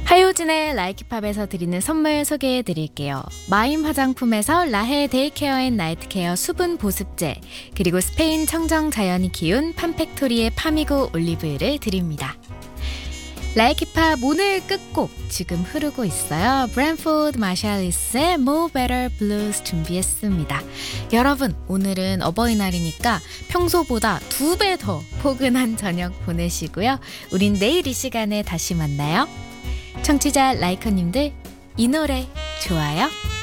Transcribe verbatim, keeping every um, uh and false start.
하효진의 라이키팝에서 드리는 선물 소개해 드릴게요. 마임 화장품에서 라헤 데이케어 앤 나이트케어 수분 보습제, 그리고 스페인 청정 자연이 키운 팜팩토리의 파미고 올리브유를 드립니다. 라이키팝 오늘 끝곡 지금 흐르고 있어요. 브랜포드 마샬리스의 More Better Blues 준비했습니다. 여러분, 오늘은 어버이날이니까 평소보다 두 배 더 포근한 저녁 보내시고요. 우린 내일 이 시간에 다시 만나요. 청취자 라이커님들, 이 노래 좋아요?